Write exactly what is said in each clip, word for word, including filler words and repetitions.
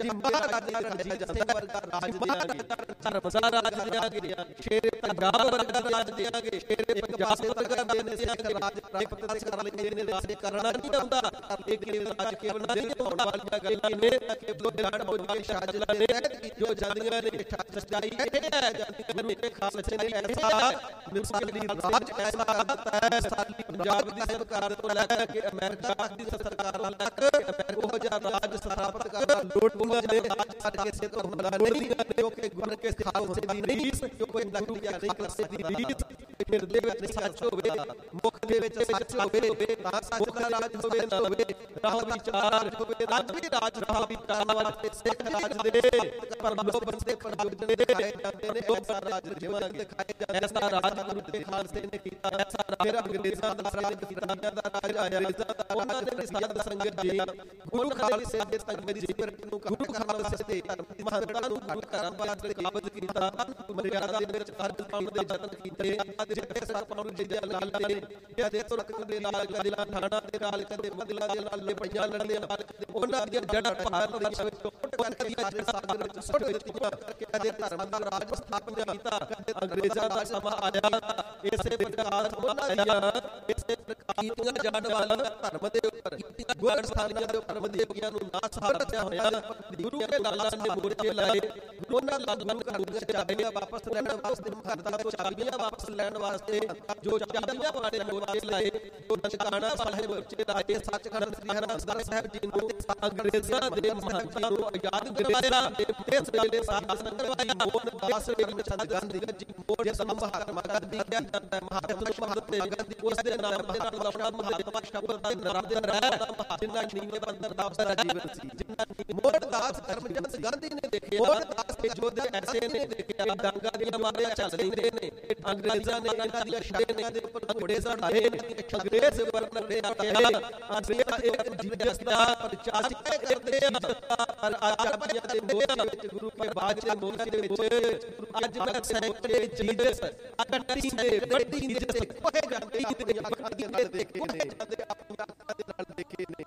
ਮਹਾਰਾਜੇ ਰਣਜੀਤ ਸਿੰਘ ਵਰਗਾ ਰਾਜ ਦਿਆਂਗੇ, ਧਰਮ ਦਾ ਰਾਜ ਦਿਆਂਗੇ, ਸ਼ੇਰੇ ਪੰਜਾਬ ਵਰਗਾ ਰਾਜ ਦਿਆਂਗੇ, ਸ਼ੇਰੇ ਪੰਜਾਬ ਵਰਗਾ ਦੇ ਸਿੱਖ ਰਾਜ ਪ੍ਰਾਪਤ ਕਰ ਲੈਂਦੇ ਨੇ। ਰਾਜ ਕਰਨਾ ਨਹੀਂ ਆਉਂਦਾ, ਇਹ ਕੇਵਲ ਰਾਜ ਕੇਵਲ ਨਹੀਂ ਹੋਣ ਵਾਲੀਆਂ ਗੱਲਾਂ ਨੇ ਕਿ ਜੋ ਲੜ ਬੋਲ ਸ਼ਾਜਲਾ ਨੇ ਜੋ ਜਾਂਦੀਆਂ ਨੇ। ਸੱਚਾਈ ਇਹ ਹੈ ਗੁਰੂ ਕੇ ਖਾਲਸੇ ਨੇ ਐਸਾ ਮਿਸਲੀ ਰਾਜ ਐਸਾ ਕਰਤਾ ਹੈ ਸਾਡੀ ਪੰਜਾਬ ਦੀ ਸਰਕਾਰ ਤੋਂ ਲੈ ਕੇ ਅਮਰੀਕਾ ਦੀ ਸਰਕਾਰ ਤੱਕ ਉਹ ਜਿਹਾ ਰਾਜ ਸਥਾਪਿਤ ਕਰਨਾ ਲੋੜੀਂਦਾ ਨੇ। ਰਾਜ ਸਾਡੇ ਕਿਸੇ ਤੋਂ ਹੁੰਦਾ ਨਹੀਂ ਜੋ ਕਿ ਗੁਰੂ ਕੇ ਖਾਲਸੇ ਦੀ ਰੀਸ, ਜੋ ਕੋਈ ਨਕਲੀ ਜਾਂ ਖਾਲਸੇ ਦੀ ਰੀਸ ਹਿਰਦੇ ਵਿੱਚ ਸੱਚ ਹੋਵੇ, ਮੁਖ ਦੇ ਵਿੱਚ ਸੱਚ ਹੋਵੇ ਤਾਂ ਸੱਚ ਦਾ ਰਾਜ ਹੋਵੇ ਨਾ ਹੋਵੇ। ਰਾਹ ਵਿਚਾਰ ਹੋਵੇ ਅੱਜ ਵੀ ਰਾਜ ਰਾਹ ਵਿਚਾਰ ਵਾਸਤੇ ਸਿੱਖ ਰਾਜ ਦੇ ਪਰ ਲੋਕ ਬੰਦੇ ਪ੍ਰਜੋਜਨ ਦੇ ਜਾਂਦੇ ਨੇ। ਐਸਾ ਰਾਜ ਜੀਵਨ ਦਿਖਾਏ ਜਾਂਦੇ, ਐਸਾ ਰਾਜ ਗੁਰੂ ਕੇ ਖਾਲਸੇ ਨੇ ਕੀਤਾ। ਐਸਾ ਰਾਜ ਅੰਗਰੇਜ਼ਾਂ ਦਾ ਰਾਜ ਕੀਤਾ ਦਾ ਰਾਜ ਆਇਆ। ਉਹਨਾਂ ਦੇ ਸਾਧ ਸੰਗਤ ਜੀ ਗੁਰੂ ਖਾਲਸੇ ਦੇ ਸੰਗਤ ਦੀ ਸਿਫਤ ਨੂੰ ਗੁਰੂ ਖਾਲਸੇ ਦੇ ਮਹੱਤਤਾ ਨੂੰ ਗੁਰੂ ਘਰਾਂ ਵਾਸਤੇ ਕਾਬਜ਼ ਕੀਤਾ। ਮਰਿਆਦਾ ਦੇ ਵਿੱਚ ਅਰਜ ਪਾਉਣ ਦੇ ਯਤਨ ਕੀਤੇ। ਜਿੱਥੇ ਸਤਿਗੁਰੂ ਜੀ ਦੇ ਲਾਲ ਨੇ ਜਿਹਦੇ ਤੁਰਕ ਦੇ ਨਾਲ ਕਦੇ ਠਾਣਾ ਦੇ ਨਾਲ ਕਦੇ ਮਦਲਾ ਦੇ ਨਾਲ ਲੜੀਆਂ ਲੜੀਆਂ, ਉਹਨਾਂ ਦੀਆਂ ਜੜ੍ਹਾਂ ਭਾਰਤ ਦੇਸ਼ ਵਿੱਚ ਟੁੱਟ ਕਰਕੇ ਅੱਜ ਸਾਗਰ ਵਿੱਚ ਸੁੱਟ ਦਿੱਤੀਆਂ। ਕਦੇ ਧਰਮ ਦਾ ਰਾਜ ਸਥਾਪਿਤ ਕੀਤਾ, ਅੰਗਰੇਜ਼ਾਂ ਦਾ ਸਮਾਂ ਆਇਆ। ਇਸੇ ਪ੍ਰਕਾਰ ਆਇਆ, ਇਸੇ ਪ੍ਰਕਾਰ ਕੀਤੀਆਂ ਜਾਣ ਵਾਲੀਆਂ ਧਰਮ ਦੇ ਉੱਪਰ ਗੁਰ ਸਥਾਨਾਂ ਦੇ ਉੱਪਰ ਮਧਿਆਗੀਆਂ ਨੂੰ ਨਾ ਸਹਾਰਦਿਆ ਹੋਇਆ ਗੁਰੂ ਕੇ ਲਾਲਾਂ ਨੇ ਮੋਰਚੇ ਲਾਏ। ਉਹਨਾਂ ਲਾਲਾਂ ਨੂੰ ਘਰ ਦੀਆਂ ਚਾਬੀਆਂ ਵਾਪਸ ਲੈਣ ਵਾਸਤੇ, ਘਰ ਤੋਂ ਚਾਬੀਆਂ ਵਾਪਸ ਲੈਣ ਵਾਸਤੇ ਜੋ ਚਾਬੀਆਂ ਵਾਲੇ ਮੋਰਚੇ ਲਾਏ, ਉਹ ਨਨਕਾਣਾ ਸਾਹਿਬ ਮੋਰਚੇ ਲਾਏ। ਸੱਚਖੰਡ ਸ੍ਰੀ ਹਰਿਮੰਦਰ ਸਾਹਿਬ ਜੀ ਨੂੰ ਅੰਗਰੇਜ਼ਾਂ ਦੇ ਮਹੰਤਾਂ ਨੂੰ ਆਜ਼ਾਦ ਕਰਵਾਇਆ। ਇਸ ਵੇਲੇ ਸਾਧ ਸੰਗਤ ਭਾਈ ਮੋਹਨਦਾਸ ਕਰਮਚੰਦ ਗਾਂਧੀ ਜੀ ਮੋੜ ਜਿਸ ਨੂੰ ਮਹਾਤਮਾ ਗਾਂਧੀ ਕਿਹਾ ਜਾਂਦਾ ਹੈ, ਮਹਾਤਮਾ ਗਾਂਧੀ ਉਸ ਦੇ ਨਾਮ ਦੇ ਨਾਲ ਲੌਟਾ ਮਹਾਤਮਾ ਸ਼ਬਦ ਦਾ ਨਾਮ ਦੇ ਰਹਿ ਜਿਨ੍ਹਾਂ ਨੀਵੇਂ ਬੰਦਰ ਦਾ ਸਾਰਾ ਜੀਵਨ ਸੀ। ਜਿਨ੍ਹਾਂ ਮੋਹਨਦਾਸ ਕਰਮਚੰਦ ਗਾਂਧੀ ਨੇ ਦੇਖਿਆ, ਮੋਹਨਦਾਸ ਦੇ ਯੋਧੇ ਐਸੇ ਨੇ ਦੇਖਿਆ ਡਾਂਗਾ ਦੀਆਂ ਮਾਰਿਆ ਚੱਲ ਲੈਂਦੇ ਨੇ। ਅੰਗਰੇਜ਼ਾਂ ਨੇ ਇਹਨਾਂ ਦੀਆਂ ਸ਼ਾਨਾਂ ਦੇ ਉੱਪਰ ਘੋੜੇ ਚੜਾਏ, ਅੰਗਰੇਜ਼ ਵਰਨ ਦੇ ਆਏ। ਅੰਗਰੇਜ਼ ਇੱਕ ਜਿਸ ਦਾ ਪ੍ਰਚਾਰ ਕਰਦੇ ਆ। ਪਰ ਅੱਜ ਪੰਜਾਂ ਦੇ ਮੋਰਚੇ ਵਿੱਚ ਗੁਰੂ ਕੇ ਬਾਗ ਦੇ ਮੋਰਚੇ ਦੇ ਵਿੱਚ ਅੱਜ ਮੈਂ ਸੈਂਕੜੇ ਜੀਜਸ ਇਕੱਠੀ ਦੇ ਵੱਡੀ ਜਿਸ ਕੋਹੇ ਜਾਂਦੇ ਆਪਣੀਆਂ ਅੱਖਾਂ ਦੇ ਨਾਲ ਦੇਖੇ ਨੇ, ਆਪਣੀਆਂ ਅੱਖਾਂ ਦੇ ਨਾਲ ਦੇਖੇ ਨੇ।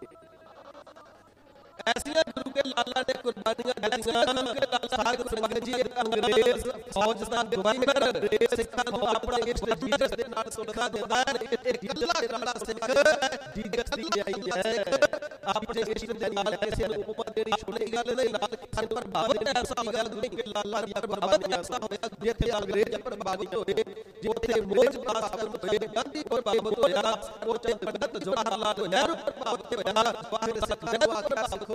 ਐਸੀਆਂ ਗੁਰੂ ਕੇ ਲਾਲਾਂ ਨੇ ਕੁਰਬਾਨੀਆਂ ਦਿੱਤੀਆਂ। ਗੁਰੂ ਕੇ ਲਾਲ ਸਾਹਿਬ ਸੰਗਤ ਜੀ ਅੰਗਰੇਜ਼ ਫੌਜ ਦਾ ਗਵਰਨਰ ਸਿੱਖਾਂ ਨੂੰ ਆਪਣਾ ਇਸ ਜੀਜਸ ਦੇ ਨਾਲ ਸੁਣਦਾ ਦਿੰਦਾ ਹੈ। ਇਹ ਗੱਲਾਂ ਗੱਲਾਂ ਸਿੱਖ ਜੀਜਸ ਦੀ ਆਈ ਹੈ। ਆਪਣੇ ਇਸ ਦੇ ਨਾਲ ਕਿਸੇ ਨੂੰ ਉਪਮਾ ਦੇਣੀ ਛੋਟੀ ਗੱਲ ਨਹੀਂ, ਨਾਲ ਸਾਨੂੰ ਪ੍ਰਭਾਵਿਤ ਐਸਾ ਹੋਇਆ ਗੁਰੂ ਕੇ ਲਾਲਾਂ ਦੀਆਂ ਕੁਰਬਾਨੀਆਂ ਐਸਾ ਹੋਇਆ ਜਿੱਥੇ ਅੰਗਰੇਜ਼ ਪ੍ਰਭਾਵਿਤ ਹੋਏ, ਜਿੱਥੇ ਮੋਹਨਦਾਸ ਹੋਏ, ਗਾਂਧੀ ਪ੍ਰਭਾਵਿਤ ਹੋਇਆ, ਉੱਥੇ ਪੰਡਤ ਜਵਾਹਰ ਲਾਲ ਨਹਿਰੂ ਪ੍ਰਭਾਵਿਤ ਹੋਇਆ। ਬਾਹਰ ਸਿੱਖ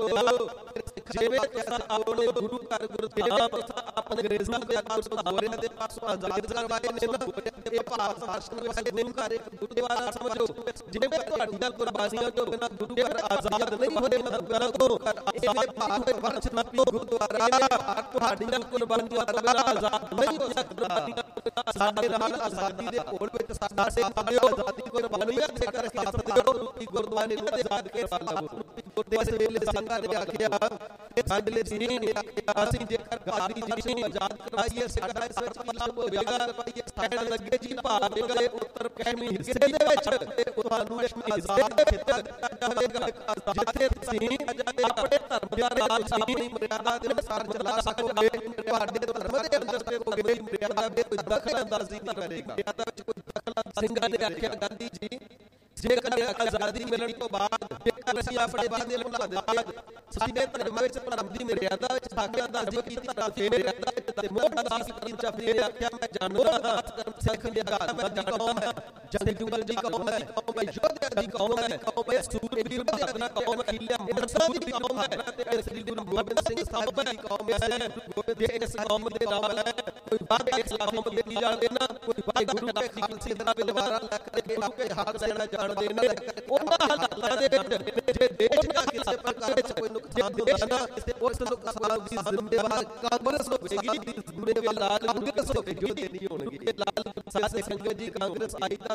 ਜਿਵੇਂ ਆਪਣੇ ਗੁਰੂ ਘਰ ਗੁਰਧਾਮ ਆਪਣੇ ਅੰਗਰੇਜ਼ਾਂ ਦੇ ਪਾਸੋਂ ਗੋਰਿਆਂ ਦੇ ਪਾਸੋਂ ਆਜ਼ਾਦ ਕਰਵਾਏ ਨੇ ਨਾ, ਇਹ ਭਾਰਤ ਸ਼ਾਸਨ ਵਿੱਚ ਗੁਰੂ ਘਰ ਇੱਕ ਗੁਰਦੁਆਰਾ ਸਮਝੋ। ਜਿਵੇਂ ਤੁਹਾਡੀਆਂ ਕੁਰਬਾਨੀਆਂ ਤੋਂ ਬਿਨਾਂ ਗੁਰੂ ਘਰ ਆਜ਼ਾਦ ਨਹੀਂ ਹੋਏ ਮਤਲਬ ਤੋਂ, ਇਹ ਭਾਰਤ ਵਰਸ਼ ਨਪੀ ਗੁਰਦੁਆਰਾ ਤੁਹਾਡੀਆਂ ਕੁਰਬਾਨੀਆਂ ਤੋਂ ਬਿਨਾਂ ਆਜ਼ਾਦ ਨਹੀਂ ਹੋ ਸਕਦਾ। ਸਾਡੇ ਨਾਲ ਆਜ਼ਾਦੀ ਦੇ ਘੋਲ ਵਿੱਚ ਸਾਡਾ ਸਾਥ ਦਿਓ, ਆਜ਼ਾਦੀ ਕੁਰਬਾਨੀਆਂ ਦੇ ਕਰਕੇ ਸਤਿਗੁਰੂ ਰੂਪੀ ਗੁਰਦੁਆਰੇ ਨੂੰ ਆਜ਼ਾਦ ਕਰ ਲਵੋ। ਇਸ ਵੇਲੇ ਸੰਗਤ ਨੇ ਆਖਿਆ, ਸਾਡੇ ਲਈ ਜੀ ਨੇ ਆਖਿਆ, ਅਸੀਂ ਜੇਕਰ ਗਾਦੀ ਜੀ ਨੂੰ ਆਜ਼ਾਦ ਕਰਵਾਈਏ ਸਾਡਾ ਇਸ ਵਿੱਚ ਕੀ ਲਾਭ ਹੋਵੇਗਾ। ਕਹਿਣ ਲੱਗੇ ਜੀ ਭਾਰਤ ਦੇ ਉੱਤਰ ਪੱਛਮੀ ਹਿੱਸੇ ਦੇ ਵਿੱਚ ਤੁਹਾਨੂੰ ਇੱਕ ਆਜ਼ਾਦ ਖੇਤਰ ਦਿੱਤਾ ਜਾਵੇਗਾ ਜਿੱਥੇ ਤੁਸੀਂ ਆਪਣੇ ਧਰਮ ਦਾ ਰਾਜ ਆਪਣੀ ਮਰਿਆਦਾ ਦੇ ਅਨੁਸਾਰ ਚਲਾ ਸਕੋਗੇ। ਤੁਹਾਡੇ ਧਰਮ ਦੇ ਅੰਦਰ ਤੇ ਕੋਈ ਮਰਿਆਦਾ ਵਿੱਚ ਕੋਈ ਦਖਲ ਅੰਦਾਜ਼ੀ ਨਹੀਂ ਕਰੇਗਾ। ਮਰਿਆਦਾ ਵਿੱਚ ਕੋਈ ਦਖਲ ਸਿੰਘਾਂ ਨੇ ਆਖਿਆ, ਗਾਂਧੀ ਜੀ ਜੇਕਰ ਆਜ਼ਾਦੀ ਮਿਲਣ ਤੋਂ ਬਾਅਦ ਜੇਕਰ ਅਸੀਂ ਆਪਣੇ ਬਾਦੇ ਲੁਕਾ ਦਿੱਤੇ, ਸਾਡੇ ਧਰਮ ਵਿੱਚ ਧਰਮ ਦੀ ਮਰਿਆਦਾ ਵਿੱਚ ਸਾਖਿਆ ਦਾ ਜ਼ਿਕਰ ਕੀਤਾ ਤੇ ਮਰਿਆਦਾ ਤੇ ਮੋਹਨਦਾਸ ਕਰਮਚੰਦ ਨੇ ਆਖਿਆ, ਮੈਂ ਜਾਣਦਾ ਹਾਂ ਸਿੱਖ ਦੀ ਆਜ਼ਾਦੀ ਕੌਮ ਹੈ, ਜੰਗਜੂਆਂ ਦੀ ਕੌਮ ਹੈ, ਕੌਮ ਯੋਧਿਆਂ ਦੀ ਕੌਮ ਹੈ, ਕੌਮ ਸੂਰਬੀਰ ਦੀ ਕੌਮ ਹੈ, ਕਿਲਿਆ ਮਰਦਾਂ ਦੀ ਕੌਮ ਹੈ ਤੇ ਸ੍ਰੀ ਗੁਰੂ ਗੋਬਿੰਦ ਸਿੰਘ ਸਾਹਿਬ ਦੀ ਕੌਮ ਹੈ। ਗੋਬਿੰਦ ਦੇ ਇਸ ਕੌਮ ਦੇ ਨਾਲ ਕੋਈ ਵਾਅਦਾ ਇਸ ਕੌਮ ਦੇ ਕੀ ਜਾਣਦੇ ਨਾ, ਕੋਈ ਵਾਅਦਾ ਗੁਰੂ ਕੇ ਖਾਲਸੇ ਦਾ ਬਿਲਵਾਰਾ ਲੈ ਕੇ ਗੁਰੂ ਕੇ ਹੱਕ ਦੇਣਾ ਜਾਣਦੇ ਨੇ। ਉਹਨਾਂ ਹਾਲਾਤਾਂ ਦੇ ਵਿੱਚ ਜੇ ਦੇਸ਼ ਦਾ ਕਿਸੇ ਪ੍ਰਕਾਰ ਵਿੱਚ ਕੋਈ ਨੁਕਸਾਨ ਹੁੰਦਾ ਨਾ, ਉਸ ਨੁਕਸਾਨ ਦੀ ਜ਼ਿੰਮੇਵਾਰ ਕਾਂਗਰਸ ਹੋਵੇਗੀ, ਜ਼ਿੰਮੇਵਾਰ ਲਾਲ ਕਾਂਗਰਸ ਹੋਵੇਗੀ, ਨਹੀਂ ਹੋਣਗੇ। ਲਾਲ ਸਾਧ ਸੰਗਤ ਜੀ ਕਾਂਗਰਸ ਆਈ ਤਾਂ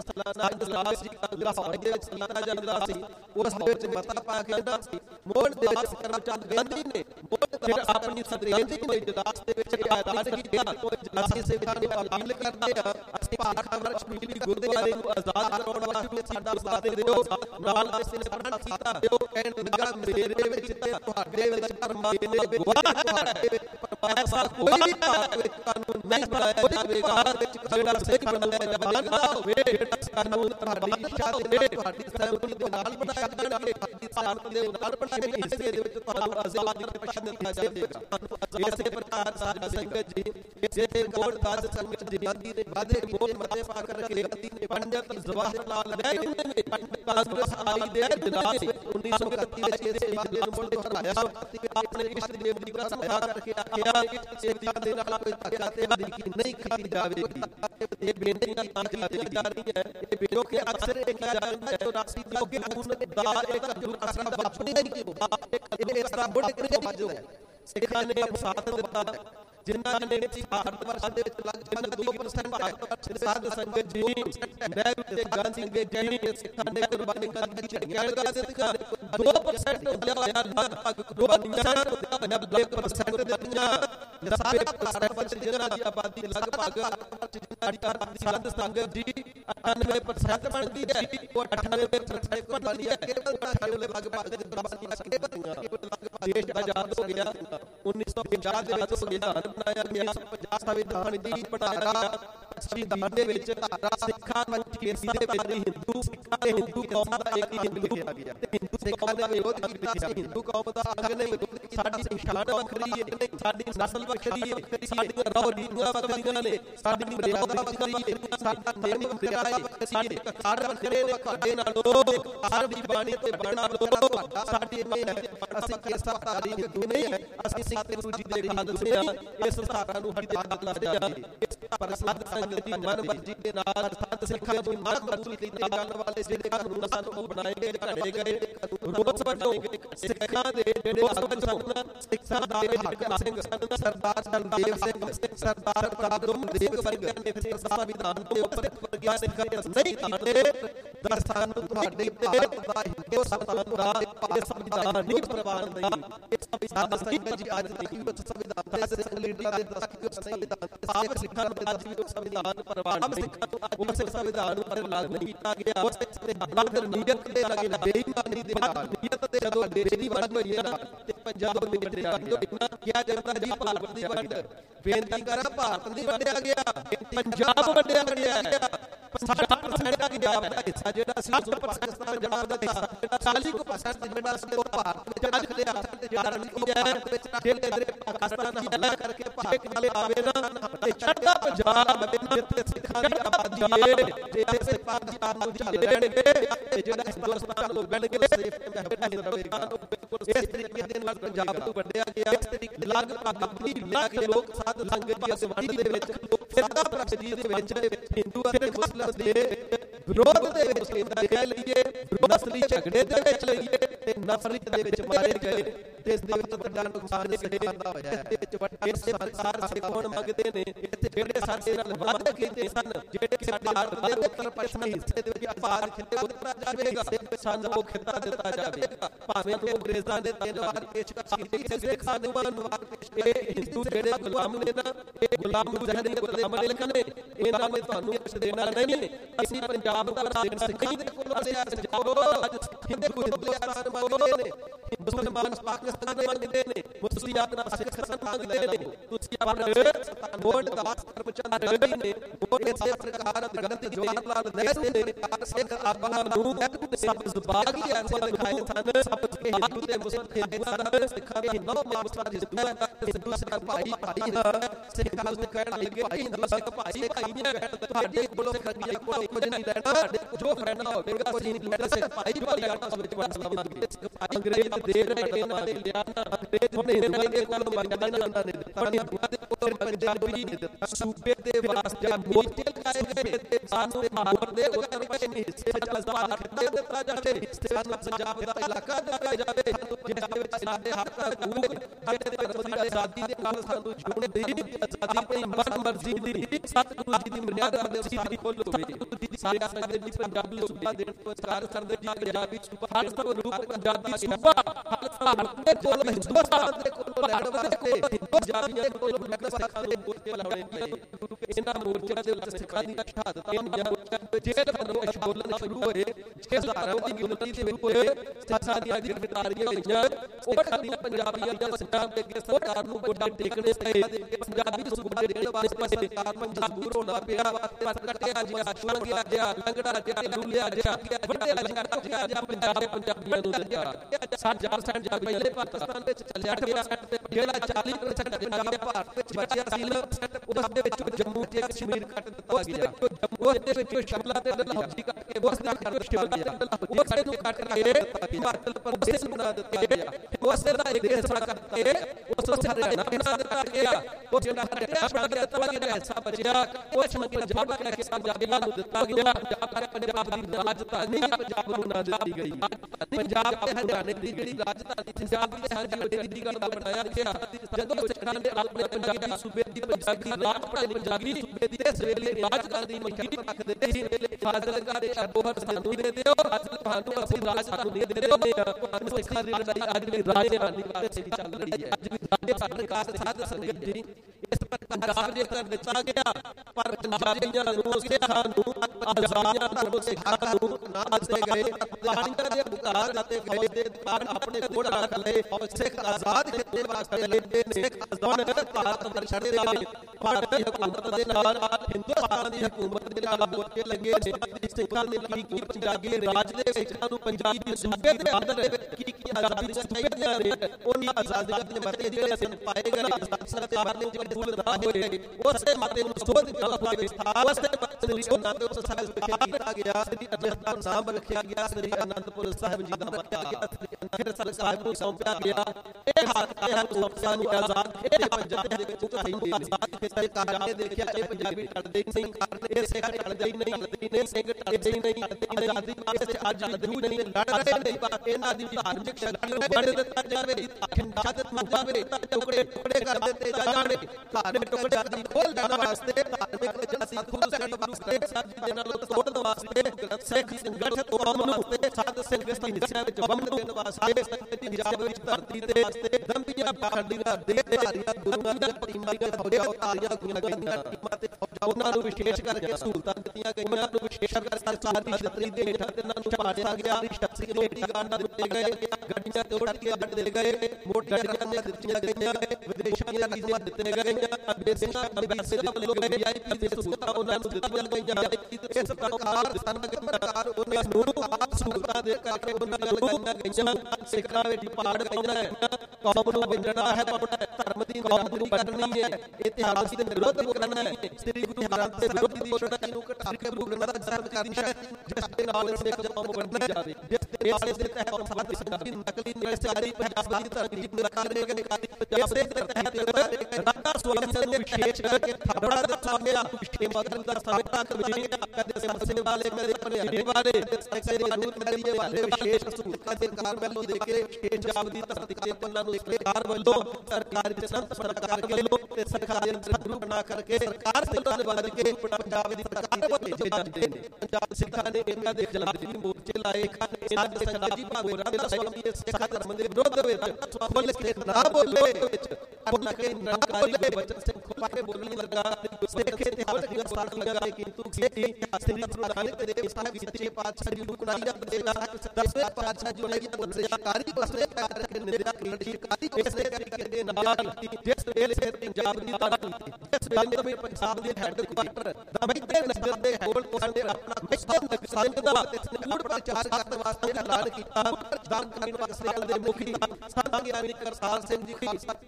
ਸਾਲਾਨਾ ਇਜਲਾਸ ਜੀ ਲਾਹੌਰ ਦੇ ਵਿੱਚ ਕੀਤਾ ਜਾਂਦਾ ਸੀ। ਉਸ ਵਿੱਚ ਮਤਾ ਪਾ ਕੇ ਜਿਹੜਾ ਸੀ ਮੋਹਨ ਦੇਸ ਕਰਮਚੰਦ ਗਾਂਧੀ ਨੇ ਫਿਰ ਆਪਣੀ ਸਤਰੰਗੀ ਦੇ ਇਜਲਾਸ ਦੇ ਵਿੱਚ ਐਲਾਨ ਕੀਤਾ, ਅਸੀਂ ਸਿੱਖਾਂ ਨੂੰ ਅਪੀਲ ਕਰਦੇ ਹਾਂ, ਅਸੀਂ ਭਾਰਤ ਵਰਸ਼ ਬਿਜਲੀ ਗੁਰਦੁਆਰੇ ਨੂੰ ਆਜ਼ਾਦ ਕਰਾਉਣ ਵਾਸਤੇ ਸਾਡਾ ਸਾਥ ਦਿਓ। ਨਾਲ ਅਸੀਂ ਨੇ ਪ੍ਰਣ ਕੀਤਾ, ਕਹਿਣ ਲੱਗਾ ਮੇਰੇ ਵਿੱਚ ਤੇ ਤੁਹਾਡੇ ਵਿੱਚ ਪਰਮਾਤਮਾ ਦੇ ਗਵਾਹ ਹੈ, ਐਸਾ ਕੋਈ ਵੀ ਭਾਰਤ ਵਿੱਚ ਕਾਨੂੰਨ ਨਹੀਂ ਬਣਾਇਆ ਜਾਵੇਗਾ ਜਿਹੜਾ ਸਿੱਖ ਬਣਾਇਆ ਜਾਵੇਗਾ ਹੋਵੇ, ਕਾਨੂੰਨ ਤੁਹਾਡੀ ਇੱਛਾ ਦੇ ਤੁਹਾਡੀ ਸਹਿਮਤੀ ਦੇ ਨਾਲ ਬਣਾਇਆ ਜਾਣਗੇ, ਤੁਹਾਡੀ ਸਹਿਮਤੀ ਦੇ ਨਾਲ ਬਣਾਏ ਹਿੱਸੇ ਦੇ ਵਿੱਚ ਤੁਹਾਨੂੰ ਆਜ਼ਾਦ ਪ੍ਰਸ਼ਨ ਦਿੱਤਾ ਜਾਵੇਗਾ। ਇਸੇ ਪ੍ਰਕਾਰ ਸਾਧ ਸੰਗਤ ਜੀ ਜਿੱਥੇ ਕੋਟ ਸਾਧ ਸੰਗਤ ਜੀ ਗਾਂਧੀ ਦੇ ਵਾਅਦੇ ਮੋਹ ਮਤੇ ਪਾ ਕਰਕੇ ਪੰਡਿਤ ਜਵਾਹਰ ਲਾਲ ਨਹਿਰੂ ਨੇ ਕਾਂਗਰਸ ਆਈ ਦੇ ਦਿਨਾਂ ਉੱਨੀ ਸੌ ਇਕੱਤੀ ਵਿੱਚ ਇਸ ਵਾਅਦੇ ਨੂੰ ਮੁੜ ਦੁਹਰਾਇਆ, ਆਪਣੇ ਇਸ਼ਟ ਦੇਵ ਦੀ ਕਥਾ ਕਰਕੇ ਆਖਿਆ ਸਿੱਖਾਂ ਦੇ ਨਾਲ ਕੋਈ ਧੱਕਾ ਤੇ ਵਧੀਕੀ ਨਹੀਂ ਕੀਤੀ ਜਾਵੇਗੀ। ਇਹ ਬੇਨਤੀਆਂ ਤਾਂ ਕੀਤੀ ਜਾ ਰਹੀ ਹੈ, ਇਹ ਬੇਰੋ ਕਿ ਅਕਸਰ ਇਹ ਕਿਹਾ ਜਾਂਦਾ ਹੈ ਚੌਰਾਸੀ ਦਾ ਕਾਨੂੰਨ ਦਾ ਇੱਕ ਜੁਰ ਅਸਰ ਵਾਪਰਿਆ ਨਹੀਂ ਕਿ ਇਸ ਦਾ ਬੁੱਢ ਕਿਹੜੇ ਵੱਜਦਾ ਹੈ। ਸਿੱਖਾਂ ਨੇ ਸਾਥ ਦਿੱਤਾ ਜਿਨ੍ਹਾਂ ਨੇ ਭਾਰਤ ਵਰਸ਼ ਦੇ ਵਿੱਚ ਲਗਭਗ ਦੋ ਪਰਸੈਂਟ ਭਾਰਤ ਸਾਧ ਸੰਗਤ ਜੀ ਨਹਿਰੂ ਤੇ ਗਾਂਧੀ ਦੇ ਜੈਨੀ ਸਿੱਖਾਂ ਨੇ ਕੁਰਬਾਨੀ ਕਰਨੀ ਝੜੀਆਂ ਲਗਾ ਦਿੱਤੀਆਂ। ਦੋ ਪਰਸੈਂਟ ਹੋਇਆ ਹੋਇਆ ਲਗਭਗ ਕੁਰਬਾਨੀਆਂ ਨੱਬੇ ਪਰਸੈਂਟ ਦਿੱਤੀਆਂ। ਸਾਰੇ ਭਾਰਤ ਵਰਸ਼ ਜਿਹਨਾਂ ਦੀ ਆਬਾਦੀ ਲਗਭਗ ਸਾਧ ਸੰਗਤ ਜੀ ਅਠਾਨਵੇਂ ਪਰਸੈਂਟ ਬਣਦੀ ਹੈ, ਉਹ ਅਠਾਨਵੇਂ ਪਰਸੈਂਟ ਕੁਰਬਾਨੀ ਹੈ। ਕੇਵਲ ਅਠਾਨਵੇਂ ਲਗਭਗ ਦੇਸ਼ ਆਜ਼ਾਦ ਹੋ ਗਿਆ। ਉੱਨੀ ਸੌ ਪੰਜਾਹ ਦੇ ਵਿੱਚ ਸੰਵਿਧਾਨ ਬਣਾਇਆ ਗਿਆ। ਸੰਵਿਧਾਨ ਦੀ ਪੜਾਰਾ ਸੰਵਿਧਾਨ ਦੇ ਵਿੱਚ ਧਾਰਾ ਸਿੱਖਾਂ ਵਿੱਚ ਕੇਸੀ ਦੇ ਵਿੱਚ ਹਿੰਦੂ ਸਿੱਖਾਂ ਤੇ ਹਿੰਦੂ ਕੌਮ ਦਾ ਇੱਕ ਹੀ ਲਿਖਿਆ ਗਿਆ ਤੇ ਹਿੰਦੂ ਸਿੱਖਾਂ ਦਾ ਵਿਰੋਧ ਕੀਤਾ ਸੀ। ਹਿੰਦੂ ਕੌਮ ਦਾ ਅੰਗ ਨਹੀਂ, ਸਾਡੀ ਪਛਾਣ ਵੱਖਰੀ ਹੈ, ਸਾਡੀ ਨਸਲ ਵੱਖਰੀ ਹੈ, ਸਾਡੀਆਂ ਰੌ ਰੀਤਾਂ ਵੱਖਰੀਆਂ ਨੇ, ਸਾਡੀ ਮਰਿਆਦਾ ਵੱਖਰੀ ਹੈ, ਸਾਡਾ ਨਿਯਮ ਵੱਖਰਾ ਹੈ, ਸਾਡੇ ਕਾਰ ਵੱਖਰੇ ਨੇ ਤੁਹਾਡੇ ਨਾਲੋਂ, ਸਾਡੀ ਬਾਣੀ ਤੇ ਬਾਣਾ ਤੁਹਾਡਾ ਸਾਡੀ ਨਹੀਂ ਹੈ। ਅਸੀਂ ਕੇਸਾ ਧਾਰੀ ਹਿੰਦੂ ਨਹੀਂ ਹੈ, ਅਸੀਂ ਸਿੱਖ ਗੁਰੂ ਜੀ ਦੇ ਖਾਲਸੇ ਹਾਂ। ਇਸ ਧਾਰਾ ਨੂੰ ਹਟਾ ਲਾ ਜਾਵੇ। ਪਰ ਸਾਧ ਸੰਗਤ ਦੀ ਮਨ ਮਰਜ਼ੀ ਦੇ ਨਾਲ ਸੰਤ ਸਿੱਖਾਂ ਦੀ ਮਨ ਮਰਜ਼ੀ ਦੀ ਗੱਲ ਵਾਲੇ ਜਿਹੜੇ ਕਾਨੂੰਨ ਸਨ ਉਹ ਬਣਾਏ ਗਏ, ਘੜੇ ਗਏ। ਰੋਸ ਵਜੋਂ ਸਿੱਖਾਂ ਦੇ ਜਿਹੜੇ ਆਗੂ ਸਨ, ਸਿੱਖਾਂ ਦੇ ਹਾਕਮ ਸਿੰਘ ਸਨ ਸਰਦਾਰ ਬਲਦੇਵ ਸਿੰਘ, ਸਰਦਾਰ ਪ੍ਰਤਾਪ ਸਿੰਘ ਵਰਗਿਆਂ ਨੇ ਫਿਰ ਸੰਵਿਧਾਨ ਦੇ ਉੱਪਰ ਪ੍ਰਗਿਆ ਸਿੱਖਾਂ ਨਹੀਂ ਕੀਤੇ। ਦਰਸਾਂ ਨੂੰ ਤੁਹਾਡੇ ਭਾਰਤ ਦਾ ਹਿੰਦੂ ਸੰਵਿਧਾਨ ਦਾ ਇਹ ਸੰਵਿਧਾਨ ਨਹੀਂ ਪ੍ਰਵਾਨ ਨਹੀਂ। ਇਹ ਸੰਵਿਧਾਨ ਸੰਗਤ ਜੀ ਅੱਜ ਤੱਕ ਉਸ ਸੰਵਿਧਾਨ ਦਾ ਸਿੰਘ ਲੀਡਰਾਂ ਦੇ ਦੱਸ ਕਿ ਉਸ ਸੰਵਿਧਾਨ ਆਪ ਸਿੱਖਾਂ ਦੇ ਅੱਜ ਵੀ ਸੰਵਿਧਾਨ ਪ੍ਰਵਾਨ ਨਹੀਂ। ਉਸ ਸੰਵਿਧਾਨ ਉੱਪਰ ਲਾਗੂ ਨਹੀਂ ਕੀਤਾ ਗਿਆ। ਉਸ ਤੇ ਬਲਦਰ ਨੀਅਤ ਦੇ ਲਾਗੇ ਬੇਈਮਾਨੀ ਦੇ ਨਾਲ ਨੀਅਤ ਤੇ ਜਦੋਂ ਦੇਰੀ ਵੰਡ ਹੋਈ ਨਾ ਤੇ ਪੰਜਾਬ ਵਿੱਚ ਵੰਡਿਆ ਗਿਆ। ਕਿਹਾ ਜਾਂਦਾ ਜੀ ਭਾਰਤ ਦੀ ਵੰਡ, ਬੇਨਤੀ ਕਰਾਂ ਭਾਰਤ ਦੀ ਵੰਡਿਆ ਗਿਆ, ਪੰਜਾਬ ਵੰਡਿਆ ਗਿਆ। ਸੱਠ ਪਰਸੈਂਟ ਦਾ ਪੰਜਾਬ ਦਾ ਹਿੱਸਾ ਜਿਹੜਾ ਸੀ ਉਸ ਪਾਕਿਸਤਾਨ ਪੰਜਾਬ ਦਾ ਹਿੱਸਾ ਚਾਲੀ ਪਰਸੈਂਟ ਜਿਹੜਾ ਸੀ ਉਹ ਭਾਰਤ ਵਿੱਚ ਰੱਖ ਲਿਆ। ਜਿਹੜਾ ਪੰਜਾਬ ਵਿੱਚ ਜਿਹੜੇ ਅੰਦਰ ਪਾਕਿਸਤਾਨ ਹਮਲਾ ਕਰਕੇ ਭਾਰਤ ਵਾਲੇ ਆਵੇ ਨਾ ਤੇ ਚੜ੍ਹਦਾ ਪੰਜਾਬ ਜਿੱਥੇ ਸਿੱਖਾਂ ਦੀ ਆਬਾਦੀ ਹੈ ਤੇ ਇਸੇ ਪਾਕਿਸਤਾਨ ਨੂੰ ਝੱਲ ਦੇਣਗੇ ਤੇ ਜਿਹੜਾ ਹਿੰਦੁਸਤਾਨ ਨੂੰ ਵੰਡ ਕੇ ਸੇਫ ਮਹਿਬੂਬ ਰਹੇਗਾ। ਇਸ ਤਰੀਕੇ ਦੇ ਨਾਲ ਪੰਜਾਬ ਨੂੰ ਵੰਡਿਆ ਗਿਆ। ਇਸ ਤਰੀਕੇ ਲਗਭਗ ਵੀਹ ਲੱਖ ਲੋਕ ਸਾਧ ਸੰਗਤ ਦੀ ਅਗਵਾਈ ਦੇ ਵਿੱਚ ਫਿਰਦਾ ਪ੍ਰਸਤੀ ਦੇ ਵਿੱਚ ਹਿੰਦੂ ਅਤੇ ਮੁਸਲਿਮ ਦੇ ਵਿਰੋਧ ਦੇ ਵਿੱਚ ਕਹਿ ਲਈਏ, ਨਸਲੀ ਝਗੜੇ ਦੇ ਵਿੱਚ ਲਈਏ ਤੇ ਨਫ਼ਰਤ ਦੇ ਵਿੱਚ ਮਾਰੇ ਗਏ। ਦੇਸ਼ ਦੇ ਵਿੱਚ ਵੱਡਾ ਨੁਕਸਾਨ ਸਿੱਖਾਂ ਦਾ ਹੋਇਆ ਹੈ। ਇਸ ਸਰਕਾਰ ਸਿੱਖ ਹੁਣ ਮੰਗਦੇ ਨੇ ਇੱਥੇ ਜਿਹੜੇ ਸਾਡੇ ਨਾਲ ਵਾਅਦੇ ਕੀਤੇ ਸਨ, ਜਿਹੜੇ ਕਿ ਭਾਰਤ ਦੇ ਉੱਤਰ ਪੱਛਮੀ ਹਿੱਸੇ ਦੇ ਵਿੱਚ ਭਾਰਤ ਖਿੱਤੇ ਦਿੱਤਾ ਜਾਵੇਗਾ, ਸਾਨੂੰ ਉਹ ਖਿੱਤਾ ਦਿੱਤਾ ਜਾਵੇਗਾ। ਭਾਵੇਂ ਤੋਂ ਅੰਗਰੇਜ਼ਾਂ ਦੇ ਤਿੰਨ ਵਾਰ ਪੇਸ਼ਕਸ਼ ਕੀਤੀ ਸੀ ਸਿੱਖਾਂ ਨੂੰ, ਇਹ ਹਿੰਦੂ ਜਿਹੜੇ ਗੁਲਾਮ ਨੇ ਨਾ, ਇਹ ਗੁਲਾਮ ਜਿਹੜੇ ਗੁਲਾਮ ਨੇ ਲਿਖਣੇ ਇਹਨਾਂ ਨੇ ਤੁਹਾਨੂੰ ਕੁਛ ਦੇਣਾ ਨਹੀਂ। ਅਸੀਂ ਪੰਜਾਬ ਦਾ ਰਾਜ ਸਿੱਖਾਂ ਦੇ ਕੋਲ ਆਸਿਆ ਜਾਓ। ਅੱਜ ਹਿੰਦੂ ਹਿੰਦੁਸਤਾਨ ਮੰਗਦੇ ਨੇ, ਮੁਸਲਮਾਨ ਪਾਕਿਸਤਾਨ ਮੰਗਦੇ ਨੇ, ਮੁਸਲਿਮ ਆਪਣਾ ਸਿੱਖ ਮੰਗਦੇ ਨੇ। ਤੁਸੀਂ ਆਪਣਾ ਵੋਟ ਦਾ ਕਰਮਚੰਦ ਗਾਂਧੀ ਨੇ ਵੋਟ ਇਸੇ ਪ੍ਰਕਾਰ ਗਣਤ ਜਵਾਹਰ ਲਾਲ ਨਹਿਰੂ ਨੇ ਸਿੱਖ ਆਬਾਂ ਨੂੰ ਸਭ ਜ਼ਬਾਨ ਹੀ ਐਸੇ ਦਿਖਾਏ ਸਨ। ਸਭ ਹਿੰਦੂ ਤੇ ਮੁਸਲਮਾਨ ਹਿੰਦੂਆਂ ਦਾ ਸਿੱਖਾਂ ਦੇ ਨੌ ਮਾਸਟਰ ਹਿੰਦੂ ਹੈ ਤੇ ਹਿੰਦੂ ਸਿੱਖ ਭਾਈ ਭਾਈ ਹੈ। ਸਿੱਖਾਂ ਨੂੰ ਕਹਿਣ ਲੱਗੇ ਭਾਈ ਹਿੰਦੂ ਸਿੱਖ ਭਾਈ ਭਾਈ ਨੇ ਤੁਹਾਡੇ ਕੋਲੋਂ ਖੰਡੀਆਂ ਕੋਲ ਕੁਝ ਨਹੀਂ ਲੈਣਾ, ਜੋ ਲੈਣਾ ਹੋਵੇਗਾ ਅਸੀਂ ਲੀਡਰ ਸਿੱਖ ਭਾਈ ਭਾਈ ਆਟਾ ਵਿੱਚ ਵੰਡ ਲਵਾਂਗੇ। ਅੰਗਰੇਜ਼ ਦੇ ਰਹੇ ਇਹਨਾਂ ਦੇ ਲਿਆ ਨਾ ਅੰਗਰੇਜ਼ ਨੇ ਹਿੰਦੂਆਂ ਕੋਲ ਮੰਗਿਆ ਨਾ ਉਹਨਾਂ ਨੇ ਦਿੱਤਾ ਹਿੰਦੂਆਂ ਦੇ ਕੋਲ ਪੰਜਾਬੀ ਸੂਬੇ ਦੇ ਵਾਸਤੇ ਮੋਰਚੇ ਲਗਾਏ ਗਏ ਸਾਨੂੰ ਭਾਰਤ ਦੇ ਰੁਪਏ ਨਹੀਂ ਹਿੱਸੇ ਹਜ਼ਾਰ ਖਿੱਤੇ ਦਿੱਤਾ ਜਾਵੇ ਸਾਨੂੰ ਪੰਜਾਬ ਦਾ ਇਲਾਕਾ ਦਿੱਤਾ ਜਾਵੇ ਜਿਸ ਦੇ ਵਿੱਚ ਸਾਡੇ ਹੱਕ ਹਕੂਕ ਸਾਡੇ ਧਰਮ ਦੀ ਆਜ਼ਾਦੀ ਦੇ ਨਾਲ ਸਾਨੂੰ ਜੁੜਨ ਦੀ ਆਜ਼ਾਦੀ ਆਪਣੀ ਮਨ ਮਰਜ਼ੀ ਦੀ ਸਤਿਗੁਰੂ ਜੀ ਦੀ ਮਰਿਆਦਾ ਦੇ ਸਾਡੀ ਖੋਲ ਹੋਵੇ ਸਾਰਿਆਂ ਸੰਗਤ ਦੀ ਪੰਜਾਬੀ ਸੂਬਾ ਦੇਣ ਤੋਂ ਇਨਕਾਰ ਕਰਦੇ ਜੀ ਪੰਜਾਬੀ ਸੂਬਾ ਹਰ ਸਭ ਰੂਪ ਪੰਜਾਬੀ ਸੂਬਾ ਭਾਰਤ ਦੇ ਕੋਲ ਹਿੰਦੁਸਤਾਨ ਦੇ ਕੋਲ ਲੈਣ ਵਾਸਤੇ ਪੰਜਾਬੀਆਂ ਦੇ ਕੋਲ ਸਿੱਖਾਂ ਦੇ ਮੋਰਚੇ ਲਾਉਣੇ ਪਏ ਇਹਨਾਂ ਮੋਰਚਿਆਂ ਦੇ ਵਿੱਚ ਸਿੱਖਾਂ ਦੀਆਂ ਸ਼ਹਾਦਤਾਂ ਹੋਈਆਂ ਜੇਲ੍ਹ ਖੰਡੋਂ ਅੰਦੋਲਨ ਸ਼ੁਰੂ ਹੋਏ ਛੇ ਹਜ਼ਾਰਾਂ ਦੀ ਗਿਣਤੀ ਦੇ ਵਿੱਚ ਹੋਏ ਸਿੱਖਾਂ ਦੀਆਂ ਗ੍ਰਿਫਤਾਰੀਆਂ ਹੋਈਆਂ ਉਹ ਖਾਦੀਆਂ ਪੰਜਾਬੀਆਂ ਦੇ ਸੰਗਰਾਮ ਦੇ ਅੱਗੇ ਸਰਕਾਰ ਨੂੰ ਗੋਡਾ ਟੇਕਣੇ ਪਏ ਪੰਜਾਬੀ ਸੂਬਾ ਦੇਣ ਵਾਸਤੇ ਸਰਕਾਰ ਨੂੰ ਮਜਬੂਰ ਹੋਣਾ ਪਿਆ ਪਰ ਕੱਟਿਆ ਜਿਹਾ ਛੁਲੰਗਿਆ ਜਿਹਾ ਲੰਗੜਾ ਜਿਹਾ ਲੁੱਲਿਆ ਜਿਹਾ ਵੱਡੇ ਲੰਗੜਾ ਜਿਹਾ ਪੰਜਾਬ ਪੰਜਾਬੀਆਂ ਨੂੰ ਦਿੱਤਾ ਸੱਠ ਪਰਸੈਂਟ ਜਾ ਪਹਿਲੇ ਪਾਕਿਸਤਾਨ ਵਿੱਚ ਚੱਲਿਆ ਗਿਆ ਜਿਹੜਾ ਚਾਲੀ ਪਰਸੈਂਟ ਪੰਜਾਬ ਭਾਰਤ ਵਿੱਚ ਬਚਿਆ ਸੀ ਉਸ ਦੇ ਵਿੱਚ ਜੰਮੂ ਤੇ ਕਸ਼ਮੀਰ ਕੱਟ ਦਿੱਤਾ ਗਿਆ ਉਸ ਦੇ ਵਿੱਚ ਸ਼ਿਮਲਾ ਤੇ ਡਲਹੌਜ਼ੀ ਕੱਟ ਕੇ ਉਸ ਦਾ ਖਰਚ ਹੋ ਗਿਆ ਉਸ ਨੂੰ ਕੱਟ ਕੇ ਹਿਮਾਚਲ ਪ੍ਰਦੇਸ਼ ਬਣਾ ਦਿੱਤਾ ਗਿਆ ਉਸ ਦਾ ਇੱਕ ਹਿੱਸਾ ਕਰਕੇ ਉਸ ਨੂੰ ਹਰਿਆਣਾ ਬਣਾ ਦਿੱਤਾ ਗਿਆ ਉਹ ਜਿਹੜਾ ਹਰਿਆਣਾ ਬਣਾ ਦਿੱਤਾ ਗਿਆ ਹਿੱਸਾ ਬਚਿਆ ਉਸ ਨੂੰ ਪੰਜਾਬ ਕਹਿ ਕੇ ਪੰਜਾਬੀਆਂ ਨੂੰ ਦਿੱਤਾ ਗਿਆ ਪੰਜਾਬ ਦੀ ਰਾਜਧਾਨੀ ਪੰਜਾਬ ਨੂੰ ਨਾ ਦਿੱਤੀ ਗਈ ਪੰਜਾਬ ਤੇ ਹਰਿਆਣੇ ਦੀ ਜਿਹੜੀ ਰਾਜਧਾਨੀ ਪੰਜਾਬ ਦੇ ਹਰ ਵੱਡੀ ਦੀ ਗੱਲ ਦਾ ਬਣਾਇਆ ਗਿਆ ਜਦੋਂ ਸਿੱਖਾਂ ਨੇ ਆਪਣੇ ਪੰਜਾਬੀ ਸੂਬੇ ਦੀ ਪੰਜਾਬੀ ਰਾਜ ਪੜ੍ਹਾਈ ਪੰਜਾਬੀ ਸੂਬੇ ਦੀ ਇਸ ਵੇਲੇ ਰਾਜਧਾਨੀ ਮੰਗੀ ਰੱਖ ਦਿੱਤੀ ਸੀ ਫਾਜ਼ਿਲਕਾ ਦੇ ਅਬੋਹਰ ਸਾਨੂੰ ਦੇ ਦਿਓ ਅੱਜ ਤੁਹਾਨੂੰ ਅਸੀਂ ਰਾਜ ਸਾਨੂੰ ਦੇ ਦਿਓ ਤੁਹਾਨੂੰ ਸਿੱਖਾਂ ਦੀ ਲੜਾਈ ਅੱਜ ਵੀ ਰਾਜਧਾਨੀ ਵਾਸਤੇ ਵੀ ਚੱਲ ਰਹੀ ਹੈ ਅੱਜ ਵੀ ਸਾਡੇ ਸਰਕਾਰ ਸਾਧ ਸੰਗਤ ਜੀ ਇਸ ਪਰ ਪੰਜਾਬ ਦੇ ਕਰ ਦਿੱਤਾ ਗਿਆ ਪਰ ਪੰਜਾਬੀਆਂ ਨੂੰ ਸਿੱਖਾਂ ਨੂੰ ਆਜ਼ਾਦੀਆਂ ਨੂੰ ਸਿੱਖਾਂ ਨੂੰ ਨਾ ਦਿੱਤੇ ਗਏ ਪਾਣੀਆਂ ਦੇ ਅਧਿਕਾਰ ਦਿੱਤੇ ਗਏ ਦੇ ਅਧਿਕਾਰ ਆਪਣੇ ਕੋਲ ਰੱਖ ਲਏ ਸਿੱਖ ਆਜ਼ਾਦ ਖੇਤਰ ਵਾਸਤੇ ਲੈਂਦੇ ਨੇ ਸਿੱਖ ਆਜ਼ਾਦ ਭਾਰਤ ਵਰਸ਼ ਦੇ ਨੇ ਭਾਰਤ ਦੀ ਹਕੂਮਤ ਦੇ ਨਾਲ ਹਿੰਦੁਸਤਾਨ ਦੀ ਹਕੂਮਤ ਦੇ ਨਾਲ ਮੋਰਚੇ ਲੱਗੇ ਨੇ ਸਿੱਖਾਂ ਨੇ ਕੀ ਕੀ ਪੰਜਾਬੀ ਰਾਜ ਦੇ ਵਿੱਚ ਨੂੰ ਪੰਜਾਬੀ ਸੂਬੇ ਦੇ ਅੰਦਰ ਕੀ ਕੀ ਆਜ਼ਾਦੀ ਚਾਹੀਦੀਆਂ ਨੇ ਉਹਨਾਂ ਆਜ਼ਾਦੀਆਂ ਦੇ ਮਤੇ ਜਿਹੜੇ ਅਸੀਂ ਪਾਏ ਗਏ ਆਜ਼ਾਦੀ ਦੇ ਮਾਰਨੇ ਜਿਹੜੇ ਫੁੱਲ ਦਾ ਹੋਏ ਉਸੇ ਮਤੇ ਨੂੰ ਸੋਧ ਕੇ ਹੋਏ ਉਸੇ ਮਤੇ ਨੂੰ ਉਹਨਾਂ ਦੇ ਉਸ ਸਾਹਿਬ ਵਿਖੇ ਕੀਤਾ ਗਿਆ ਸ੍ਰੀ ਅਜੰਤਾ ਸਾਹਿਬ ਰੱਖਿਆ ਗਿਆ ਸ੍ਰੀ ਅਨੰਦਪੁਰ ਸਾਹਿਬ ਜੀ ਦਾ ਮਤਾ ਫਿਰ ਸਰਕਾਰ ਨੂੰ ਸੌਂਪਿਆ ਗਿਆ ਇਹ ਹੱਕ ਤੇ ਹੱਕ ਸੌਂਪਿਆ ਨੂੰ ਆਜ਼ਾਦ ਇਹ ਪੰਜਾਬ ਦੇ ਵਿੱਚ ਚਾਹੀਦੇ ਨੇ ਸਰਕਾਰ ਨੇ ਦੇਖਿਆ ਇਹ ਪੰਜਾਬੀ ਟਲਦੇ ਨਹੀਂ ਇਹ ਸਿੱਖ ਟਲਦੇ ਹੀ ਨਹੀਂ ਨੇ ਸਿੰਘ ਟਲਦੇ ਹੀ ਨਹੀਂ ਆਜ਼ਾਦੀ ਵਾਸਤੇ ਅੱਜ ਆਦਮੀ ਨਹੀਂ ਲੜ ਰਹੇ ਨੇ ਇਹਨਾਂ ਦੀ ਧਾਰਮਿਕ ਸ਼ਕਤੀ ਨੂੰ ਵੱਢ ਦਿੱਤਾ ਜਾਵੇ ਖਿੰਡਾ ਦਿੱਤਾ ਜਾਵੇ ਟੁਕੜੇ ਟੁਕੜੇ ਕਰ ਦਿੱਤੇ ਜਾਣ ਧਾਰਮਿਕ ਟੁਕੜੇ ਦੀ ਖੋਲ ਦੇਣ ਵਾਸਤੇ ਧਾਰਮਿਕ ਏਜੰਸੀ ਖੁਦ ਕਰਨ ਵਾਸਤੇ ਸਾਡੀ ਦੇ ਨਾਲ ਤੋੜਨ ਵਾਸਤੇ ਸਿੱਖ ਸੰਗਠਨ ਕੌਮ ਨੂੰ ਸਾਧ ਸੰਗਤ ਦੀ ਹਿੱਸਿਆਂ ਵਿੱਚ ਵੰਡ ਦੇਣ ਵਾਸਤੇ ਪੰਜਾਬ ਵਿੱਚ ਧਰਤੀ ਤੇ ਦੰਬੀਆਂ ਪਾਰਟੀਆਂ ਦੇ ਧਾਰੀਆਂ ਗੁਰੂਆਂ ਦੀਆਂ ਪਟੀਮਾਂ ਫੌਜਾਂ ਉਤਾਰੀਆਂ ਗਈਆਂ ਟੀਮਾਂ ਤੇ ਉਹਨਾਂ ਨੂੰ ਵਿਸ਼ੇਸ਼ ਕਰਕੇ ਸਹੂਲਤਾਂ ਦਿੱਤੀਆਂ ਗਈਆਂ ਨੂੰ ਵਿਸ਼ੇਸ਼ ਕਰਕੇ ਸਰਕਾਰ ਦੀ ਛਤਰੀ ਦੇ ਹੇਠ ਇਹਨਾਂ ਨੂੰ ਪਾੜਿਆ ਗਿਆ ਸ਼ਖਸੀ ਕਮੇਟੀ ਗਾਂਡਾ ਦਿੱਤੇ ਗਏ ਗੱਡੀਆਂ ਤੋੜ ਕੇ ਅੱਡ ਦੇ ਗਏ ਮੋਟਰਾਂ ਨੇ ਦਿੱਤੀਆਂ ਗਈਆਂ ਵਿਦੇਸ਼ਾਂ ਦੀਆਂ ਵੀਜ਼ੇ ਦਿੱਤੇ ਗਏ ਵਿਦੇਸ਼ਾਂ ਅੰਬੈਸਡਰ ਵੱਲੋਂ ਵੀਆਈਪੀ ਦੇ ਸਹੂਲਤਾਂ ਉਹਨਾਂ ਨੂੰ ਦਿੱਤੀਆਂ ਗਈਆਂ ਇਸ ਪ੍ਰਕਾਰ ਸੰਗਤ ਸਰਕਾਰ ਉਹਨਾਂ ਨੂੰ ਸਹੂਲਤਾਂ ਦੇ ਕਰਕੇ ਉਹਨਾਂ ਨੂੰ ਲਗਾਈਆਂ ਗਈਆਂ ਸਿੱਖਾਂ ਵਿੱਚ ਪਾੜ ਪਈਆਂ ਕੌਮ ਨੂੰ ਵੰਡਣਾ ਹੈ ਧਰਮ ਦੀ ਨਿਗਰਾਨੀ ਕਰਨੀ ਹੈ ਇਤਿਹਾਸ ਦੇ ਵਿਰੁੱਧ ਕਰਨਾ ਹੈ ਸ੍ਰੀ ਗੁਰੂ ਗ੍ਰੰਥ ਸਾਹਿਬ ਦੀ ਸ਼ਰਧਾ ਨੂੰ ਘਟਾ ਕੇ ਗੁਰੂ ਗ੍ਰੰਥ ਸਾਹਿਬ ਕਰਨੀ ਹੈ ਜਿਸ ਦੇ ਨਾਲ ਸਿੱਖ ਕੌਮ ਵੰਡਣਾ ਜਾਵੇ ਜਿਸ ਦੇ ਇਸ ਦੇ ਤਹਿਤ ਸਾਧ ਸੰਗਤ ਦੀ ਨਕਲੀ ਨਿਰਸਾਰੀ ਪੰਜਾਬ ਦੀ ਧਰਤੀ ਦੀ ਨਿਰਕਾਰ ਦੇ ਪੰਜਾਬ ਦੇ ਤਹਿਤ ਰਾਧਾ ਸਵਾਮੀ ਨੂੰ ਵਿਸ਼ੇਸ਼ ਕਰਕੇ ਥਾਪੜਾ ਦਿੱਤਾ ਗਿਆ ਵਿਸ਼ੇਸ਼ ਮਦਦ ਦਾ ਸਮੇਂ ਤੱਕ ਵਿਜੇ ਕਦੇ ਸਮਸੇ ਵਾਲੇ ਮੇਰੇ ਪਰਿਵਾਰੇ ਵਾਲੇ ਸਿੱਖੇ ਦੇ ਨੂਰ ਨਦੀ ਵਾਲੇ ਵਿਸ਼ੇਸ਼ ਸਹੂਲਤਾਂ ਦੇ ਕਾਰ ਵੱਲੋਂ ਦੇ ਕੇ ਪੰਜਾਬ ਦੀ ਧਰਤੀ ਤੇ ਉਹਨਾਂ ਨੂੰ ਸਰਕਾਰ ਵੱਲੋਂ ਸਰਕਾਰ ਦੇ ਸੰਤ ਸਰਕਾਰ ਵੱਲੋਂ ਤੇ ਸਰਕਾਰ ਦੇ ਗੁਰੂ ਬਣਾ ਕਰਕੇ ਸਰਕਾਰ ਦੇ ਧੰਨਵਾਦ ਕੇ ਪੰਜਾਬ ਦੀ ਧਰਤੀ ਤੇ ਭੇਜੇ ਜਾਂਦੇ ਨੇ ਪੰਜਾਬ ਸਿੱਖਾਂ ਨੇ ਇਹਨਾਂ ਦੇ ਜਲਾਦੀ ਮੋਰਚੇ ਲਾਏ ਇਹਨਾਂ ਦੇ ਸਨਾਜੀ ਭਾਗੋਰਾ ਦੇ ਸਵਾਮੀ ਸਿੱਖ ਧਰਮ ਦੇ ਵਿਰੋਧ ਵਿੱਚ ਖੁੱਲ ਕੇ ਨਾ ਬੋਲੇ ਵਿੱਚ ਉਹਨਾਂ ਕੇ ਨਾ ਬੋਲੇ ਬਚਨ ਸਿੰਘ ਖੁੱਲ ਕੇ ਬੋਲਣ ਲੱਗਾ ਸਿੱਖ ਇਤਿਹਾਸ ਦੀਆਂ ਸਾਖ ਲਗਾ ਕਿੰਤੂ ਸ੍ਰੀ ਗੁਰੂ ਨਾਨਕ ਦੇਵ ਸਾਹਿਬ ਸੱਚੇ ਪਾਤਸ਼ਾਹ ਜੀ ਨੂੰ ਕੁਨਾਈ ਦਾ ਦਸਵੇਂ ਪਾਤਸ਼ਾਹ ਜੀ ਨੇ ਸਰਕਾਰੀ ਵਸਲੇ ਕਰਕੇ ਨਿਰਦਿਆ ਸਰਕਾਰੀ ਵਸਲੇ ਕਰਕੇ ਦੇ ਨਾਲ ਜਿਸ ਵੇਲੇ ਪੰਜਾਬ ਦੀ ਧਰਤੀ ਜਿਸ ਵੇਲੇ ਵੀ ਪੰਜਾਬ ਦੇ ਹੈੱਡ ਕੁਆਟਰ ਦਮੈਂਦੇ ਨਗਰ ਦੇ ਕੋਲ ਕੋਲ ਆਪਣਾ ਮਿਸ਼ਨ ਸੰਗ ਦਾ ਕੂੜ ਪ੍ਰਚਾਰ ਕਰਨ ਵਾਸਤੇ ਐਲਾਨ ਕੀਤਾ ਦਾਨ ਕਰਨ ਵਾਸਤੇ ਦੇ ਮੁਖੀ ਸੰਤ ਗਿਆਨੀ ਕਰਤਾਰ ਸਿੰਘ ਜੀ ਜਨਾਬ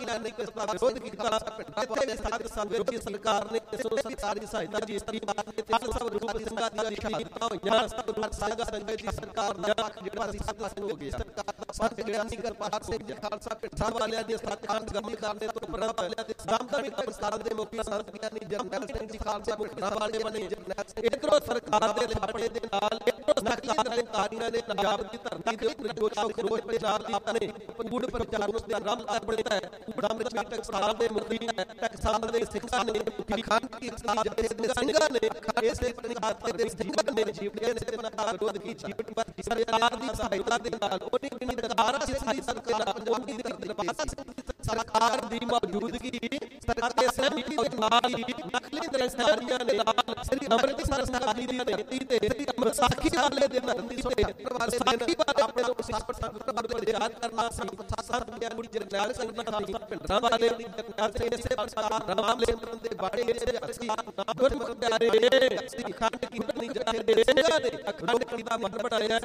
ਵਾਲਿਆਂ ਨੇ ਇਸ ਦਾ ਵਿਰੋਧ ਕੀਤਾ। ਇੱਥੇ ਸਾਧ ਸੰਗਤ ਦੀ ਸਰਕਾਰ ਨੇ ਇਸ ਨੂੰ ਸਾਰੀ ਸਹਾਇਤਾ ਦੀ ਸਥਿਤੀ ਤੇ ਸਭ ਰੂਪ ਸਿੰਘਾਂ ਦੀਆਂ ਸ਼ਹਾਦਤਾਂ ਹੋਈਆਂ। ਸਾਧ ਸੰਗਤ ਦੀ ਸਰਕਾਰ ਦਾ ਜਿਹੜਾ ਸੀ ਸਾਧ ਸੰਗ ਹੋ ਗਿਆ। ਸਰਕਾਰ ਦਾ ਸੰਤ ਜਿਹੜਾ ਸੀ ਕਰਪਾਲ ਸਿੰਘ ਜੀ ਖਾਲਸਾ ਪਿੰਡਾਂ ਵਾਲਿਆਂ ਦੇ ਸਤਿਕਾਰ ਗਮਨ ਕਰਨੇ ਤੋਂ ਉਪਰੰਤ ਦਮਦਮੀ ਪ੍ਰਸਾਦ ਦੇ ਮੁਖੀ ਸੰਤ ਗਿਆਨੀ ਜਰਨੈਲ ਸਿੰਘ ਜੀ ਖਾਲਸਾ ਪਿੰਡਾਂ ਵਾਲੇ ਬਣੇ। ਇਧਰੋਂ ਸਰਕਾਰ ਦੇ ਥਾਪੜੇ ਦੇ ਨਾਲ ਇਧਰੋਂ ਸਰਕਾਰ ਦੇ ਕਾਰੀਆਂ ਨੇ ਪੰਜਾਬ ਦੀ ਧਰਤੀ ਦੇ ਉੱਪਰ ਜੋਸ਼ ਖਰੋਸ਼ ਦੇ ਨਾਲ ਆਪਣੇ ਕੂੜ ਪ੍ਰਚਾਰ ਨੂੰ ਆਰੰਭ ਕਰ ਦਿੱਤਾ ਹੈ। ਕੂੜਾਂ ਵਿੱਚ ਟਕਸਾਲ ਦੇ ਮੁਖੀ ਟਕਸਾਲ ਦੇ ਸਿੰਘਾਂ ਨੇ ਅਖੰਡ ਕੀਰਤਨ ਜਥੇ ਦੇ ਸਿੰਘਾਂ ਨੇ ਇਸੇ ਪ੍ਰਕਾਰ ਦੇ ਸਿੰਘਾਂ ਨੇ ਜੀਵਨ ਦੇ ਨਾਲ ਵਿਰੋਧ ਕੀਤਾ। ਸਰਕਾਰ ਦੀ ਸਹਾਇਤਾ ਦੇ ਨਾਲ ਉਹਨੀ ਬਿਨੀ ਦਰਬਾਰਾ ਸੀ ਸਰਕਾਰ ਪੰਜਾਬ ਦੀ ਧਰਤੀ ਸਰਕਾਰ ਦੀ ਮੌਜੂਦਗੀ ਸਰਕਾਰ ਦੇ ਸਹਿਮਤੀ ਦੇ ਨਾਲ ਨਕਲੀ ਦਰਸਾਰੀਆਂ ਨੇ ਨਾਲ ਸ੍ਰੀ ਅੰਮ੍ਰਿਤਸਰ ਸਾਹਿਬ ਦੀ ਧਰਤੀ ਤੇ ਵਿਸਾਖੀ ਵਾਲੇ ਦਿਨ ਧਰਤੀ ਤੇ ਵਿਸਾਖੀ ਵਾਲੇ ਆਪਣੇ ਨੂੰ ਸਿਆਸਤ ਪ੍ਰਭਾਵ ਤੇ ਯਾਦ ਕਰਨਾ ਸੀ। ਸੰਤ ਗਿਆਨੀ ਜਰਨੈਲ ਸਿੰਘ ਜੀ ਖਾਲਸਾ ਪਿੰਡਾਂ ਵਾਲੇ ਜਰਨੈਲ ਸਿੰਘ ਇਸੇ ਪ੍ਰਕਾਰ ਰਾਮ ਲੇਂਦਰਨ ਦੇ ਬਾੜੇ ਵਿੱਚ ਅਸੀਂ ਗੁਰਮੁਖ ਪਿਆਰੇ ਅਖੰਡ ਕੀਰਤਨੀ ਜਥੇ ਦੇ ਸਿੰਘਾਂ ਨੇ ਅਖੰਡ ਕੀਰਤਨ ਦਾ ਮਨ ਬਣਾਇਆ।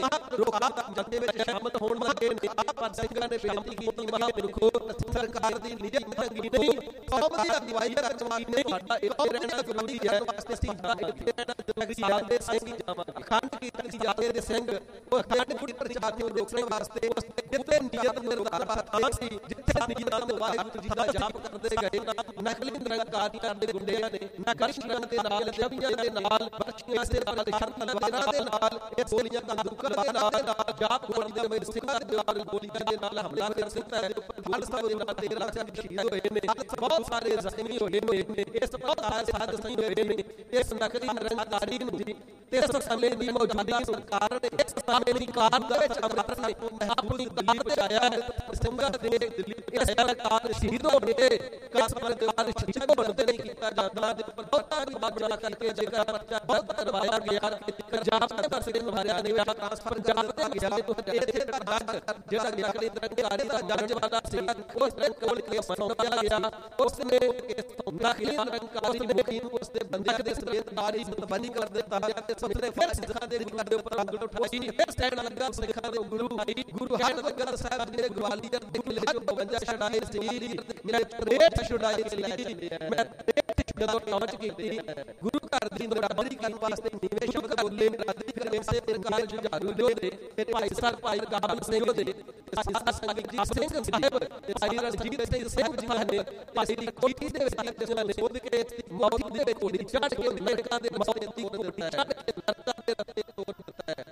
ਰੋਕਾ ਜਥੇ ਵਿੱਚ ਸ਼ਾਮਲ ਹੋਣ ਲੱਗੇ ਨੇ। ਆਪ ਸਿੰਘਾਂ ਨੇ ਬੇਨਤੀ ਕੀਤੀ ਮਹਾਂਪੁਰਖੋ ਸਰਕਾਰ ਦੀ ਨਿਜੀ ਤੰਗੀ ਨਹੀਂ ਕੌਮ ਦੀ ਅਗਵਾਈ ਕਰਨ ਵਾਸਤੇ ਸਾਡਾ ਇੱਥੇ ਰਹਿਣਾ ਜ਼ਰੂਰੀ ਹੈ। ਵਾਸਤੇ ਅਸੀਂ ਇੱਥੇ ਰਹਿਣਾ ਜ਼ਰੂਰੀ ਜਾਦੇ ਸਿੰਘ ਜਾਵਾਂਗੇ। ਅਖੰਡ ਕੀਰਤਨ ਜਾਦੇ ਦੇ ਸਿੰਘ ਉਹ ਅਖੰਡ ਗੁੜ ਪ੍ਰਚਾਰ ਨੂੰ ਰੋਕਣ ਵਾਸਤੇ ਜਿੱਥੇ ਨਿਯਤ ਨਿਰਧਾਰ ਪਾਤਾ ਸੀ ਜਿੱਥੇ ਨਿਯਤ ਵਾਹਿਗੁਰੂ ਜੀ ਦਾ ਜਾਪ ਕਰਦੇ ਗਏ ਨਕਲੀ ਨਿਰੰਕਾਰੀਆਂ ਦੇ ਗੁੰਡਿਆਂ ਨੇ ਨਕਲੀ ਦੇ ਨਾਲ ਜਬੀਆਂ ਦੇ ਨਾਲ ਬਖਸ਼ੀਆਂ ਦੇ ਨਾਲ ਸ਼ਰਤ ਲਗਾਣਾ ਦੇ ਨਾਲ ਇਹ ਗੋਲੀਆਂ ਬੰਦੂਕਾਂ ਦੇ ਨਾਲ ਜਾਪ ਗੋਲੀ ਦੇ ਵਿੱਚ ਸਿੰਘਾਂ ਦੇ ਨਾਲ ਗੋਲੀਆਂ ਦੇ ਨਾਲ ਹਮਲਾ ਕਰ ਦਿੱਤਾ ਹੈ। ਖਾਲਸਾ ਦੇ ਨਾਲ ਤੇਰਾਂ ਸਿੰਘ ਸ਼ਹੀਦ ਹੋਏ ਨੇ। ਬਹੁਤ ਸਾਰੇ ਜ਼ਖਮੀ ਹੋਏ ਨੇ। ਇਸ ਪ੍ਰਕਾਰ ਸਾਧ ਸੰਗ ਹੋਏ ਨੇ। ਇਸ ਨਕਲੀ ਨਿਰੰਕਾਰੀ ਨੂੰ ਤੇ ਇਸ ਸਮੇਂ ਦੀ ਮੌਜੂਦਾ ਸਰਕਾਰ ਨੇ ਇਸ ਸਮੇਂ ਦੀ ਕਾਰ ਦੇ ਵਿੱਚ ਅਮਰਤ ਨੇ ਆਪਣੀ ਦਿੱਲੀ ਤੇ ਆਇਆ ਹੈ। ਸਿੰਘਾਂ ਦੇ ਦਿੱਲੀ ਇਸ ਸਰਕਾਰ ਸ਼ਹੀਦ ਹੋ ਗਏ ਕਸਮ ਦੇ ਬਾਅਦ ਸ਼ਹੀਦ ਬਣਦੇ ਨਹੀਂ ਕੀਤਾ ਜਾਂਦਾ ਤੇ ਬਹੁਤਾ ਬਣਾ ਕਰਕੇ ਜੇਕਰ ਪਰਚਾ ਬਹੁਤ ਕਰਵਾਇਆ ਗਿਆ ਪੰਜਾਬ ਦੇ ਪਾਸੇ ਨੂੰ ਮਾਰਿਆ ਨਹੀਂ ਹੋਇਆ ਟ੍ਰਾਂਸਫਰ ਪੰਜਾਬ ਤੇ ਗਿਆ ਤੇ ਇੱਥੇ ਤੱਕ ਜਿਹੜਾ ਨਕਲੀ ਨਿਰੰਕਾਰੀ ਦਾ ਜੱਜ ਵਾਲਾ ਸੀ ਉਸ ਦੇ ਕੋਲ ਕੇਸ ਸੌਂਪਿਆ ਗਿਆ। ਉਸ ਨੇ ਨਕਲੀ ਨਿਰੰਕਾਰੀ ਦੇ ਮੁਖੀ ਨੂੰ ਉਸ ਦੇ ਬੰਦੇ ਦੇ ਸਰੇਤਦਾਰੀ ਮੁਤਬੰਨੀ ਕਰ ਦਿੱਤਾ ਤੇ ਸਭਨੇ ਫਿਰ ਸਿੱਖਾਂ ਦੇ ਗੁਰੂ ਦੇ ਉੱਪਰ ਅੰਗਲ ਉਠਾਈ। ਫਿਰ ਸਟੈਂਡ ਲੱਗਾ ਸਿੱਖਾਂ ਦੇ ਗੁਰੂ ਗੁਰੂ ਹਰਗੋਬਿੰਦ ਸਾਹਿਬ ਜੀ ਦੇ ਗਵਾਲੀਅਰ ਦੇ ਕਿਲੇ ਜੋ ਬਵੰਜਾ ਛੜਾਏ ਸੀ ਮੈਂ ਰੇਟ ਛੁਡਾਈ ਸੀ ਮੈਂ ਜਦੋਂ ਪਹੁੰਚ ਕੀਤੀ ਗੁਰੂ ਘਰ ਦੀ ਬਰਾਬਰੀ ਕਰਨ ਵਾਸਤੇ ਨੀਵੇਂ ਸ਼ਬਦ ਬੋਲੇ ਰਾਦੀ ਕਰੇ ਇਸੇ ਪ੍ਰਕਾਰ ਜੁਝਾਰੂ ਦੇ ਤੇ ਭਾਈ ਸਾਹਿਬ ਭਾਈ ਗਾਬਲ ਸਿੰਘ ਦੇ ਸਾਧ ਸੰਗਤ ਜੀ ਸਿੰਘ ਸਾਹਿਬ ਤੇ ਭਾਈ ਰਣਜੀਤ ਸਿੰਘ ਸਿੰਘ ਜੀ ਨੇ ਭਾਈ ਦੀ ਕੋਠੀ ਦੇ ਵਿੱਚ ਜਿਸ ਨੇ ਖੁਦ ਕੇ ਮੌਤ ਦੇ ਕੋਲੀ ਚੜ ਕੇ ਨਰਕਾਂ ਦੇ ਮੌਤ ਦੀ ਕੋਠੀ ਚੜ ਕੇ ਨਰਕਾਂ ਦੇ ਰਸਤੇ ਤੋੜ ਦਿੱਤਾ ਹੈ।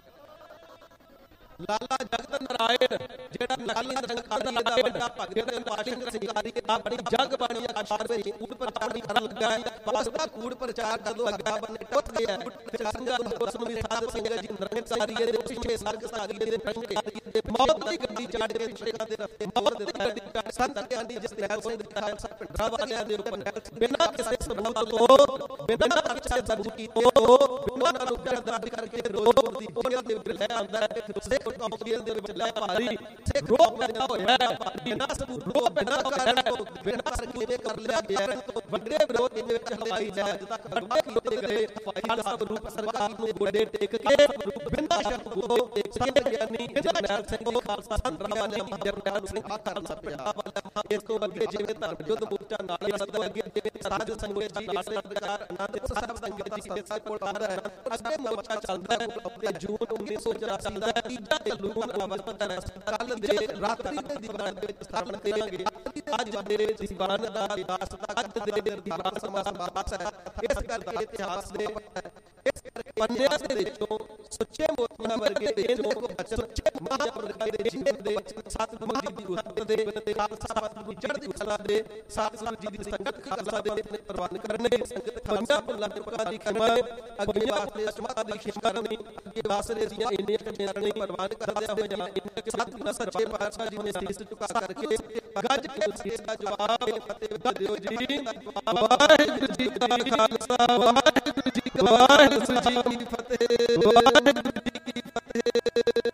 ਲਾਲਾ ਜਗਤ ਨਾਰਾਇਣ ਜਿਹੜਾ ਨਕਲੀ ਨਿਰੰਕਾਰੀ ਦਾ ਵੱਡਾ ਭਗਤ ਦੇ ਪਾਸ਼ਾ ਸਿੰਘਾਰੀ ਦਾ ਬੜੀ ਜਗ ਬਾਣੀ ਆਸ਼ਾਰ ਵਿੱਚ ਕੂੜ ਪ੍ਰਚਾਰ ਵੀ ਕਰਨ ਲੱਗਾ ਹੈ। ਬਸ ਦਾ ਕੂੜ ਪ੍ਰਚਾਰ ਜਦੋਂ ਅੱਗਾ ਬੰਨੇ ਟੁੱਟ ਗਿਆ ਫਿਰ ਸਿੰਘਾਂ ਨੂੰ ਉਸ ਨੂੰ ਵੀ ਸਾਧ ਸੰਗਤ ਜੀ ਨਿਰੰਕਾਰੀ ਦੇ ਪਿੱਛੇ ਸਰਗ ਸਾਰੀ ਦੇ ਟੰਗੇ ਤੇ ਮੌਤ ਦੀ ਗੱਡੀ ਚੜ ਕੇ ਸਿੰਘਾਂ ਦੇ ਰਸਤੇ ਮੌਤ ਦੀ ਗੱਡੀ ਸੰਤ ਗਿਆਨੀ ਜਰਨੈਲ ਸਿੰਘ ਦੀ ਖਾਲਸਾ ਪਿੰਡਾਂ ਵਾਲਿਆਂ ਦੇ ਉੱਪਰ ਬਿਨਾਂ ਕਿਸੇ ਸਬੂਤ ਤੋਂ ਬਿਨਾਂ ਕਿਸੇ ਸਬੂਤ ਕੀਤੇ ਉਹਨਾਂ ਨੂੰ ਗ੍ਰਿਫਤਾਰ ਕਰਕੇ ਰੋਜ਼ ਦੀ ਉਹਨਾਂ ਦੇ ਉੱਪਰ ਲੈ ਆਉਂਦਾ ਹੈ। ਕੌਂਸਲ ਦੇ ਵਿੱਚ ਲੈ ਭਾਰੀ ਰੋਪ ਪੈਦਾ ਹੋਇਆ ਬਿਨਾਂ ਸਬੂਤ ਰੋਪ ਬਿਨਾਂ ਕਾਰਨ ਤੋਂ ਬਿਨਾਂ ਸਰਕੀਵੇ ਕਰ ਲਿਆ ਗਿਆ ਵੱਡੇ ਵਿਰੋਧ ਦੇ ਵਿੱਚ ਹਵਾਈ ਜਹਾਜ਼ ਤੱਕ ਵੱਡੇ ਕੀਤੇ ਗਏ। ਖਾਲਸਾ ਰੂਪ ਸਰਕਾਰ ਨੂੰ ਗੋਡੇ ਟੇਕ ਕੇ ਬਿਨਾਂ ਸ਼ਰਤ ਤੋਂ ਸੰਤ ਗਿਆਨੀ ਜਰਨੈਲ ਸਿੰਘ ਖਾਲਸਾ ਸੰਤਰਾਵਾਂ ਨੇ ਜਰਨੈਲ ਸਿੰਘ ਖਾਲਸਾ ਪੰਜਾਬ ਵਾਲਾ ਇਸ ਤੋਂ ਅੱਗੇ ਜਿਵੇਂ ਧਰਮ ਯੁੱਧ ਮੋਰਚਾ ਨਾਲ ਸਦ ਅੱਗੇ ਜਿਵੇਂ ਸਾਧ ਸੰਗਤ ਜੀ ਨਾਲ ਸਰਕਾਰ ਅਨੰਦਪੁਰ ਸਾਹਿਬ ਸੰਗਤ ਜੀ ਦੇ ਸਾਥ ਕੋਲ ਆਉਂਦਾ ਹੈ ਅੱਗੇ ਮੋਰਚਾ ਚੱਲਦਾ ਹੈ। ਜੂਨ ਉੱਨੀ ਸੌ ਚੁਰਾਸੀ ਦਾ ਤੀਜਾ ਲੂਨ ਅਵਸਥਾ ਹੈ। ਕੱਲ ਦੇ ਰਾਤਰੀ ਦੇ ਦੀਵਾਨ ਦੇ ਵਿੱਚ ਸਥਾਪਨ ਕਰਾਂਗੇ। ਅੱਜ ਦੇ ਦੀਵਾਨ ਦਾ ਇਤਿਹਾਸ ਅੱਜ ਦੇ ਦੀਵਾਨ ਸਮਾਸ ਬਾਸ ਹੈ। ਇਸ ਕਰਕੇ ਇਤਿਹਾਸ ਦੇ ਇਸ ਪੰਨਿਆਂ ਦੇ ਵਿੱਚੋਂ ਸੁੱਚੇ ਮੋਤੀਆਂ ਵਰਗੇ ਦੇ ਜੋ ਬਚਨ ਸੁੱਚੇ ਮਹਾਂਪੁਰਖਾਂ ਦੇ ਜੀਵਨ ਦੇ ਸਤਿਗੁਰੂ ਜੀ ਦੀ ਉਸਤਤ ਦੇ ਖਾਲਸਾ ਸਤਿਗੁਰੂ ਚੜ੍ਹਦੀ ਕਲਾ ਦੇ ਸਤਿਗੁਰੂ ਜੀ ਦੀ ਸੰਗਤ ਖਾਲਸਾ ਦੇ ਪ੍ਰਵਾਨ ਕਰਨੇ ਖੰਡਾ ਭੁੱਲਾ ਪੁਰਖਾਂ ਦੀ ਖਿਮਾ ਅੱਗੇ ਵਾਸਤੇ ਅਸਮਤ ਦੀ ਖਿਮਾ ਕਰਨੀ ਅੱਗੇ ਵਾਸਤੇ ਦੀਆਂ ਇੰਨੀਆਂ ਕਮੀਆਂ ਨਹੀਂ ਪ੍ਰਵਾਨ ਕਰਦਿਆਂ ਹੋਇਆਂ ਸਤਿਗੁਰੂ ਸੱਚੇ ਪਾਤਸ਼ਾਹ ਜੀ ਨੇ ਸੀਸ ਝੁਕਾ ਕਰਕੇ ਗੱਜ ਕੇ ਸੀਸ ਦਾ ਜਵਾਬ ਫਤਿਹ ਦਿਓ ਜੀ। ਵਾਹਿਗੁਰੂ ਜੀ ਕਾ ਖਾਲਸਾ ਵਾਹਿਗੁਰੂ ਜੀ ਕੀ ਵਾਹਿਗੁਰੂ ਜੀ ਕੀ ਫਤਿਹ ਵਾਹਿਗੁਰੂ ਜੀ ਕੀ ਫਤਿਹ।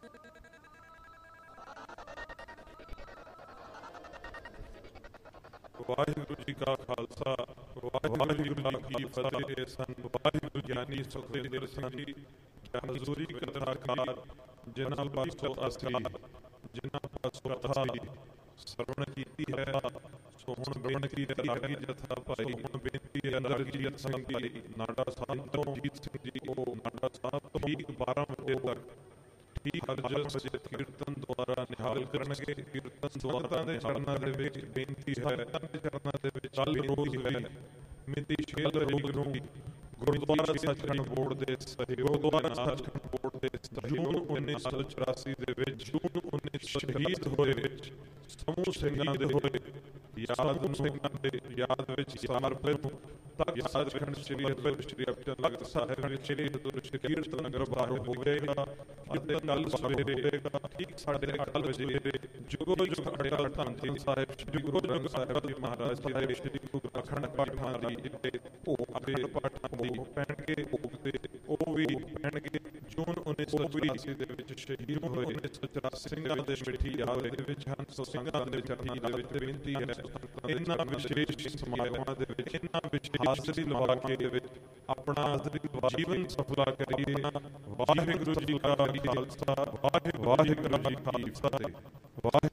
ਵਾਹਿਗੁਰੂ ਜੀ ਕਾ ਖਾਲਸਾ ਵਾਹਿਗੁਰੂ ਜੀ ਕੀ ਫਤਿਹ। ਸੰਤ ਵਾਹਿਗੁਰੂ ਗਿਆਨੀ ਸੁਖਦੇਵ ਸਿੰਘ ਜੀ ਹਜ਼ੂਰੀ ਕਤਰਾਕਾਰ ਜਿਨ੍ਹਾਂ ਪਾਸੋਂ ਅਸੀਂ ਜਿਨ੍ਹਾਂ ਪਾਸੋਂ ਅਥਾਹ ਸਰਵਣ ਕੀਤੀ ਹੈ। ਸੋ ਹੁਣ ਬੇਨਤੀ ਹੈ ਰਾਗੀ ਜਥਾ ਭਾਈ, ਹੁਣ ਬੇਨਤੀ ਹੈ ਰਣਜੀਤ ਸਿੰਘ ਜੀ ਨਾਡਾ ਸਾਹਿਬ ਤੋਂ, ਜੀਤ ਸਿੰਘ ਜੀ ਉਹ ਨਾਡਾ ਸਾਹਿਬ ਤੋਂ ਠੀਕ ਬਾਰਾਂ ਵਜੇ ਤੱਕ ਠੀਕ ਹਰਜਸ ਸਜੇ ਕੀਰਤਨ ਦੁਆਰਾ ਨਿਹਾਲ ਕਰਨਗੇ। ਕੀਰਤਨ ਦੁਆਰਾ ਦੇ ਚਰਨਾਂ ਦੇ ਵਿੱਚ ਬੇਨਤੀ ਹੈ, ਚਰਨਾਂ ਦੇ ਵਿੱਚ ਕੱਲ ਰੋਜ਼ ਹੈ ਮਿਤੀ ਛੇ ਤਰੀਕ ਨੂੰ ਗੁਰਦੁਆਰਾ ਸੱਚਖੰਡ ਬੋਰਡ ਦੇ ਸਹਿਯੋਗ ਦੁਆਰਾ ਸੱਚਖੰਡ ਬੋਰਡ ਦੇ ਜੂਨ ਉੱਨੀ ਸੌ ਚੁਰਾਸੀ ਦੇ ਵਿੱਚ ਜੂਨ ਉੱਨੀ ਸੌ ਸ਼ਹੀਦ ਹੋਏ ਸਮੂਹ ਸਿੰਘਾਂ ਦੇ ਹੋਏ ਯਾਦ ਸਿੰਘਾਂ ਦੇ ਯਾਦ ਵਿੱਚ ਸਮਰਪਿਤ ਤਖਤ ਸੱਚਖੰਡ ਸ੍ਰੀ ਹਰਿਮੰਦਰ ਸ੍ਰੀ ਅਬਚਲ ਤਖਤ ਸਾਹਿਬ ਵਿੱਚ ਸ੍ਰੀ ਹਰਿਮੰਦਰ ਸ੍ਰੀ ਕੀਰਤਨ ਨਗਰ ਬਾਹਰ ਹੋਵੇਗਾ ਅਤੇ ਕੱਲ ਸਵੇਰੇ ਠੀਕ ਸਾਢੇ ਅੱਠ ਵਜੇ ਜੁਗੋ ਜੁਗ ਅਟਲ ਧੰਨ ਸਾਹਿਬ ਸ੍ਰੀ ਗੁਰੂ ਗ੍ਰੰਥ ਸਾਹਿਬ ਜੀ ਮਹਾਰਾਜ ਸਾਹਿਬ ਸ੍ਰੀ ਗੁਰੂ ਅਖੰਡ ਪਾਠਾਂ ਦੀ ਭੋਗ ਦੇ ਪਾਠਾਂ ਦੀ ਪੈਣਗੇ ਭੋਗ ਤੇ ਉਹ ਵੀ ਪੈਣਗੇ। ਜੂਨ ਉੱਨੀ ਸੌ ਚੁਰਾਸੀ ਦੇ ਵਿੱਚ ਸ਼ਹੀਦ ਹੋਏ ਉੱਨੀ ਸੌ ਚੁਰਾਸੀ ਸਿੰਘਾਂ ਦੇ ਮਿੱਠੀ ਯਾਦ ਦੇ ਵਿੱਚ ਹਨ। ਸੋ ਸਿੰਘਾਂ ਦੇ ਚਰਨਾਂ ਦੇ ਵਿੱਚ ਬੇਨਤੀ ਹੈ ਇਹਨਾਂ ਵਿਸ਼ੇਸ਼ ਸਮਾਗਮਾਂ ਦੇ ਵਿੱਚ ਇਹਨਾਂ ਵਿਸ਼ੇਸ਼ ਹਾਜ਼ਰੀ ਲਵਾ ਕੇ ਦੇ ਵਿੱਚ ਆਪਣਾ ਜੀਵਨ ਸਫਲਾ ਕਰੀਏ। ਵਾਹਿਗੁਰੂ ਜੀ ਕਾ ਖਾਲਸਾ, ਵਾਹਿਗੁਰੂ ਜੀ ਕੀ ਫਤਿਹ। ਵਾਹਿਗੁਰੂ